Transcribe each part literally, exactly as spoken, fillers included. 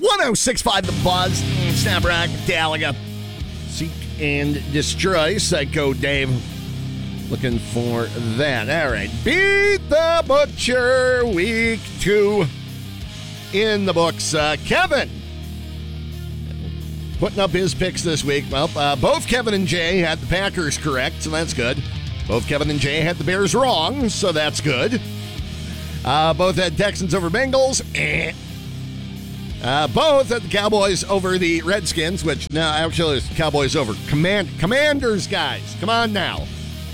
ten sixty-five The Buzz. Snap Rock, Galaga. Seek and Destroy. Psycho Dave. Looking for that. All right. Beat the Butcher, week two in the books. Uh, Kevin putting up his picks this week. Well, uh, both Kevin and Jay had the Packers correct, so that's good. Both Kevin and Jay had the Bears wrong, so that's good. Uh, both had Texans over Bengals. Eh. Uh, both had the Cowboys over the Redskins, which, no, actually, it's Cowboys over Command Commanders, guys. Come on now.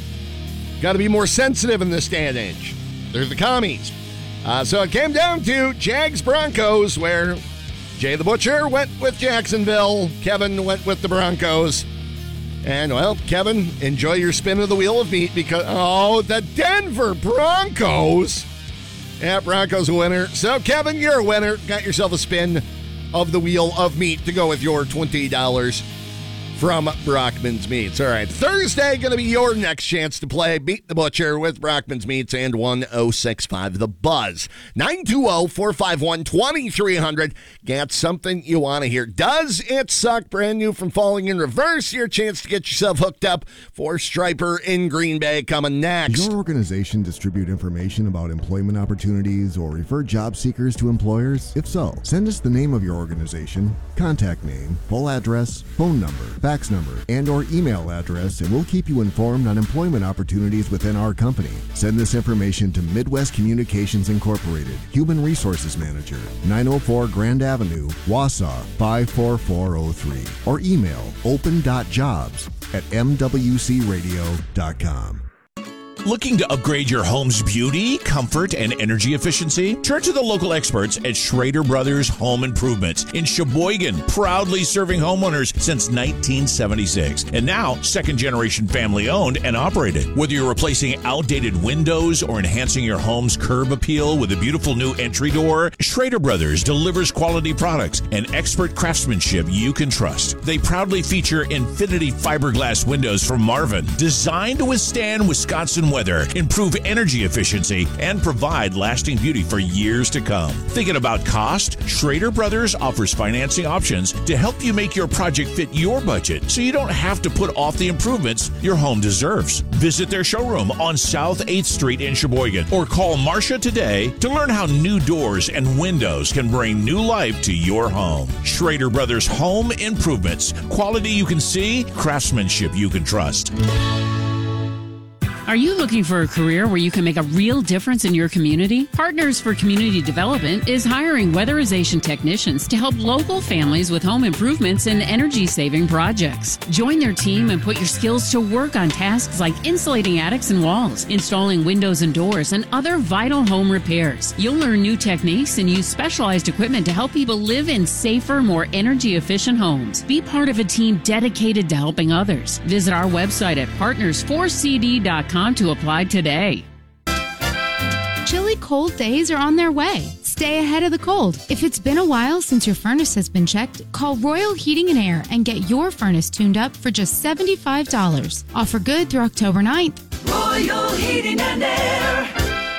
Got to be more sensitive in this day and age. They're the commies. Uh, so it came down to Jags Broncos, where Jay the Butcher went with Jacksonville. Kevin went with the Broncos. And, well, Kevin, enjoy your spin of the wheel of meat because, oh, the Denver Broncos. Yeah, Broncos a winner. So, Kevin, you're a winner. Got yourself a spin of the wheel of meat to go with your twenty dollars from Brockman's Meats. All right, Thursday going to be your next chance to play Beat the Butcher with Brockman's Meats and ten sixty-five The Buzz. nine two zero, four five one, two three zero zero. Got something you want to hear. Does It Suck? Brand new from Falling in Reverse. Your chance to get yourself hooked up for Striper in Green Bay coming next. Does your organization distribute information about employment opportunities or refer job seekers to employers? If so, send us the name of your organization, contact name, full address, phone number, fax number, and or email address, and we'll keep you informed on employment opportunities within our company. Send this information to Midwest Communications Incorporated, Human Resources Manager, nine oh four Grand Avenue, Wausau, five four four oh three, or email open dot jobs at m w c radio dot com. Looking to upgrade your home's beauty, comfort, and energy efficiency? Turn to the local experts at Schrader Brothers Home Improvements in Sheboygan, proudly serving homeowners since nineteen seventy-six. And now, second-generation family-owned and operated. Whether you're replacing outdated windows or enhancing your home's curb appeal with a beautiful new entry door, Schrader Brothers delivers quality products and expert craftsmanship you can trust. They proudly feature Infinity fiberglass windows from Marvin, designed to withstand Wisconsin weather, improve energy efficiency, and provide lasting beauty for years to come. Thinking about cost? Schrader Brothers offers financing options to help you make your project fit your budget so you don't have to put off the improvements your home deserves. Visit their showroom on South eighth Street in Sheboygan or call Marcia today to learn how new doors and windows can bring new life to your home. Schrader Brothers Home Improvements. Quality you can see, craftsmanship you can trust. Are you looking for a career where you can make a real difference in your community? Partners for Community Development is hiring weatherization technicians to help local families with home improvements and energy-saving projects. Join their team and put your skills to work on tasks like insulating attics and walls, installing windows and doors, and other vital home repairs. You'll learn new techniques and use specialized equipment to help people live in safer, more energy-efficient homes. Be part of a team dedicated to helping others. Visit our website at partners four c d dot com to apply today. Chilly cold days are on their way. Stay ahead of the cold. If it's been a while since your furnace has been checked, call Royal Heating and Air and get your furnace tuned up for just seventy-five dollars. Offer good through October ninth. Royal Heating and Air.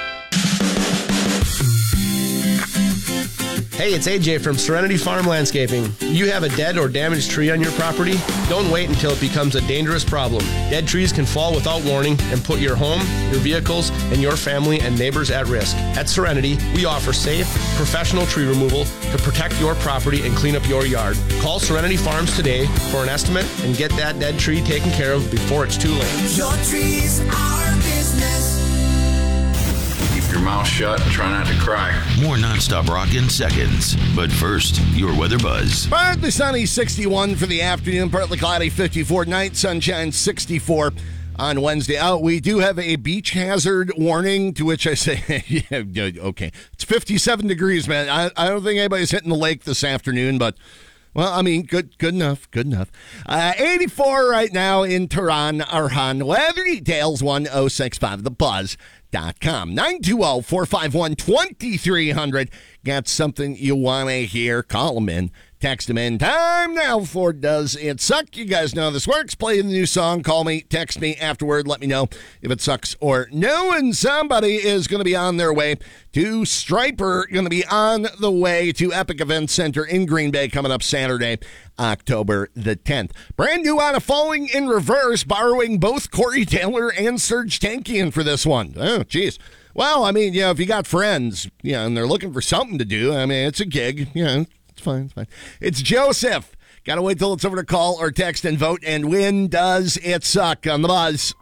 Hey, it's A J from Serenity Farm Landscaping. You have a dead or damaged tree on your property? Don't wait until it becomes a dangerous problem. Dead trees can fall without warning and put your home, your vehicles, and your family and neighbors at risk. At Serenity, we offer safe, professional tree removal to protect your property and clean up your yard. Call Serenity Farms today for an estimate and get that dead tree taken care of before it's too late. Your trees are business. Keep your mouth shut and try not to cry. More nonstop rock in seconds. But first, your weather buzz. Partly sunny, sixty-one for the afternoon. Partly cloudy, fifty-four. Night sunshine, sixty-four on Wednesday. Out, we do have a beach hazard warning, to which I say, yeah, okay. It's fifty-seven degrees, man. I, I don't think anybody's hitting the lake this afternoon, but... Well, I mean, good good enough, good enough. Uh, eighty-four right now in Tehran, Arhan. Weather details, ten sixty-five the buzz dot com. nine two zero, four five one, two three zero zero. got something you want to hear, call them in. Text them in. Time now for Does It Suck? You guys know how this works. Play the new song. Call me. Text me afterward. Let me know if it sucks or no. And somebody is going to be on their way to Striper. Going to be on the way to Epic Event Center in Green Bay coming up Saturday, October the tenth. Brand new out of Falling in Reverse, borrowing both Corey Taylor and Serge Tankian for this one. Oh, geez. Well, I mean, you know, if you got friends, you know, and they're looking for something to do, I mean, it's a gig, you know. It's fine, it's fine. It's Joseph. Gotta wait till it's over to call or text and vote and win. Does It Suck on the Buzz?